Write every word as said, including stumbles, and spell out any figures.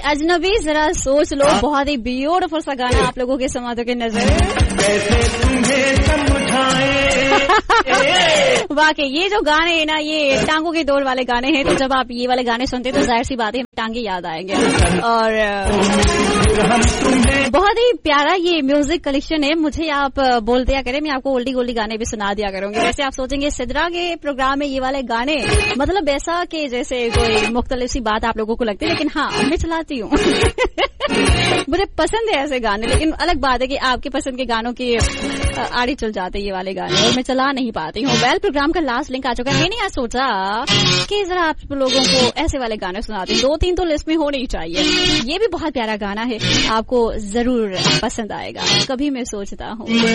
अजनबी जरा सोच लो, बहुत ही ब्यूटीफुल सा गाना आप लोगों के समातों के नजर। वाकई ये जो गाने हैं ना, ये टांगों के दौड़ वाले गाने हैं, तो जब आप ये वाले गाने सुनते हैं तो जाहिर सी बात है टांगे याद आएंगे। और बहुत ही प्यारा ये म्यूजिक कलेक्शन है। मुझे आप बोल दिया करें, मैं आपको ओल्डी गोल्डी गाने भी सुना दिया करूंगी। वैसे आप सोचेंगे सिद्रा के प्रोग्राम में ये वाले गाने मतलब ऐसा कि जैसे कोई मुख्तलिफ सी बात आप लोगों को लगती है, लेकिन हाँ मैं चलाती हूँ। मुझे पसंद है ऐसे गाने, लेकिन अलग बात है कि आपके पसंद के गानों की आड़ी चल जाते ये वाले गाने और मैं चला नहीं पाती हूँ। वेल प्रोग्राम का लास्ट लिंक आ चुका है। मैंने आज सोचा कि जरा आप लोगों को ऐसे वाले गाने सुनाती हूँ, दो तीन तो लिस्ट में होने ही चाहिए। ये भी बहुत प्यारा गाना है, आपको जरूर पसंद आएगा, कभी मैं सोचता हूँ।